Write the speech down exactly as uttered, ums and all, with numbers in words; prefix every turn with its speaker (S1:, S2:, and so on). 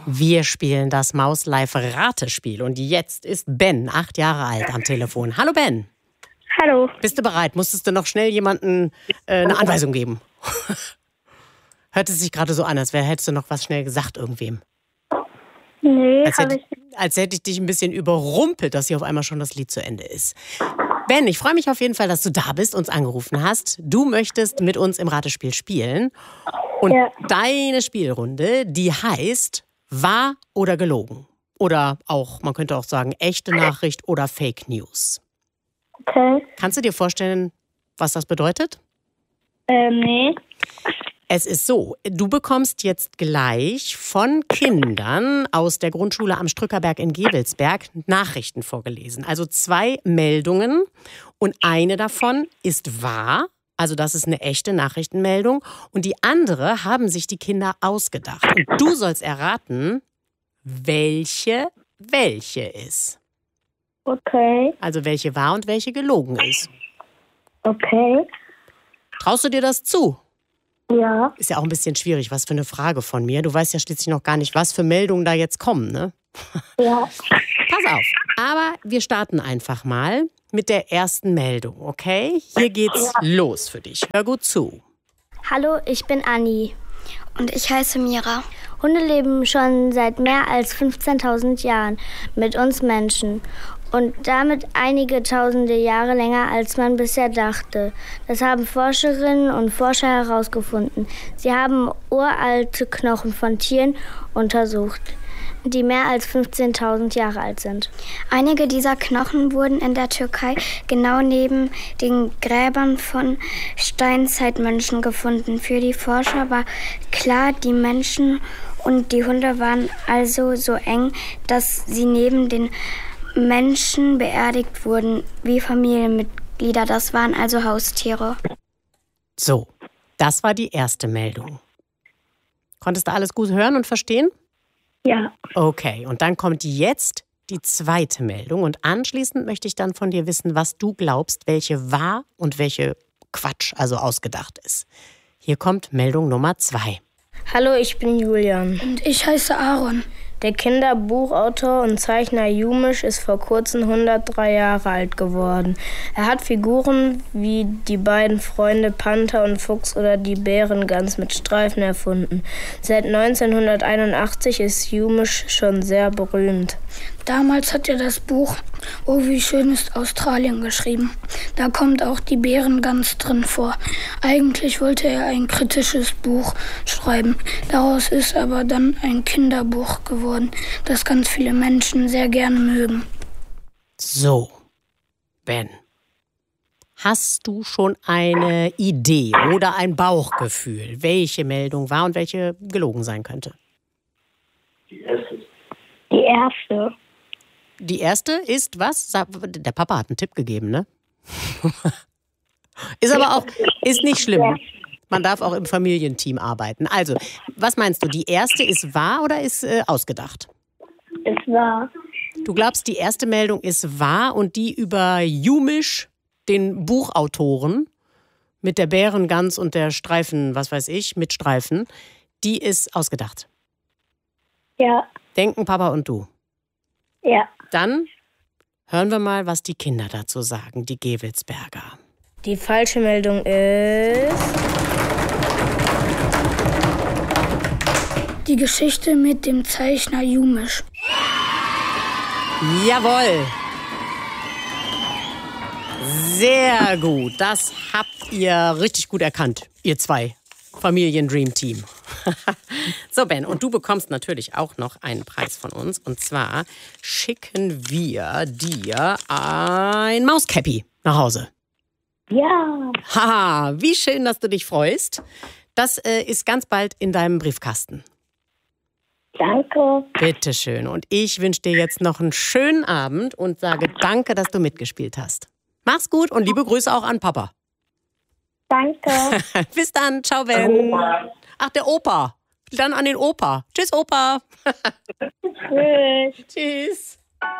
S1: Wir spielen das Maus-Live-Ratespiel und jetzt ist Ben, acht Jahre alt, am Telefon. Hallo Ben.
S2: Hallo.
S1: Bist du bereit? Musstest du noch schnell jemandem äh, eine Anweisung geben? Hört es sich gerade so an, als wär, hättest du noch was schnell gesagt irgendwem.
S2: Nee,
S1: als hätte,
S2: habe ich nicht.
S1: als hätte ich dich ein bisschen überrumpelt, dass hier auf einmal schon das Lied zu Ende ist. Ben, ich freue mich auf jeden Fall, dass du da bist, uns angerufen hast. Du möchtest mit uns im Ratespiel spielen. Und
S2: Ja.
S1: deine Spielrunde, die heißt Wahr oder gelogen. Oder auch, man könnte auch sagen, echte Nachricht oder Fake News.
S2: Okay.
S1: Kannst du dir vorstellen, was das bedeutet?
S2: Ähm, nee.
S1: Es ist so, du bekommst jetzt gleich von Kindern aus der Grundschule am Strückerberg in Gevelsberg Nachrichten vorgelesen. Also zwei Meldungen und eine davon ist wahr, also das ist eine echte Nachrichtenmeldung und die andere haben sich die Kinder ausgedacht. Und du sollst erraten, welche welche ist.
S2: Okay.
S1: Also welche wahr und welche gelogen ist.
S2: Okay.
S1: Traust du dir das zu?
S2: Ja.
S1: Ist ja auch ein bisschen schwierig, was für eine Frage von mir. Du weißt ja schließlich noch gar nicht, was für Meldungen da jetzt kommen, ne?
S2: Ja.
S1: Pass auf, aber wir starten einfach mal mit der ersten Meldung, okay? Hier geht's los für dich. Hör gut zu.
S3: Hallo, ich bin Anni.
S4: Und ich heiße Mira.
S3: Hunde leben schon seit mehr als fünfzehntausend Jahren mit uns Menschen. Und damit einige tausende Jahre länger, als man bisher dachte. Das haben Forscherinnen und Forscher herausgefunden. Sie haben uralte Knochen von Tieren untersucht, die mehr als fünfzehntausend Jahre alt sind.
S4: Einige dieser Knochen wurden in der Türkei genau neben den Gräbern von Steinzeitmenschen gefunden. Für die Forscher war klar, die Menschen und die Hunde waren also so eng, dass sie neben den Menschen beerdigt wurden wie Familienmitglieder. Das waren also Haustiere.
S1: So, das war die erste Meldung. Konntest du alles gut hören und verstehen?
S2: Ja.
S1: Okay, und dann kommt jetzt die zweite Meldung. Und anschließend möchte ich dann von dir wissen, was du glaubst, welche wahr und welche Quatsch, also ausgedacht ist. Hier kommt Meldung Nummer zwei.
S5: Hallo, ich bin Julian.
S6: Und ich heiße Aaron.
S5: Der Kinderbuchautor und Zeichner Jumisch ist vor kurzem hundertdrei Jahre alt geworden. Er hat Figuren wie die beiden Freunde Panther und Fuchs oder die Bärengans mit Streifen erfunden. Seit neunzehnhunderteinundachtzig ist Jumisch schon sehr berühmt.
S6: Damals hat er das Buch Oh, wie schön ist Australien geschrieben. Da kommt auch die Bärengans drin vor. Eigentlich wollte er ein kritisches Buch schreiben. Daraus ist aber dann ein Kinderbuch geworden, das ganz viele Menschen sehr gerne mögen.
S1: So, Ben, hast du schon eine Idee oder ein Bauchgefühl, welche Meldung wahr und welche gelogen sein könnte?
S2: Die erste. Die erste.
S1: Die erste ist was? Der Papa hat einen Tipp gegeben, ne? Ist aber auch, ist nicht schlimm. Man darf auch im Familienteam arbeiten. Also, was meinst du, die erste ist wahr oder ist äh, ausgedacht?
S2: Ist wahr.
S1: Du glaubst, die erste Meldung ist wahr und die über Jumisch, den Buchautoren, mit der Bärengans und der Streifen, was weiß ich, mit Streifen, die ist ausgedacht.
S2: Ja.
S1: Denken Papa und du.
S2: Ja.
S1: Dann hören wir mal, was die Kinder dazu sagen, die Gevelsberger.
S5: Die falsche Meldung ist...
S6: Die Geschichte mit dem Zeichner Jumisch.
S1: Jawohl. Sehr gut. Das habt ihr richtig gut erkannt, ihr zwei. Familien-Dream-Team. So, Ben, und du bekommst natürlich auch noch einen Preis von uns. Und zwar schicken wir dir ein Mauscappy nach Hause.
S2: Ja.
S1: Haha, wie schön, dass du dich freust. Das äh, ist ganz bald in deinem Briefkasten.
S2: Danke.
S1: Bitteschön. Und ich wünsche dir jetzt noch einen schönen Abend und sage danke, dass du mitgespielt hast. Mach's gut und liebe Grüße auch an Papa.
S2: Danke.
S1: Bis dann. Ciao, Ben. Ach, der Opa. Dann an den Opa. Tschüss, Opa.
S2: Tschüss.
S1: Tschüss.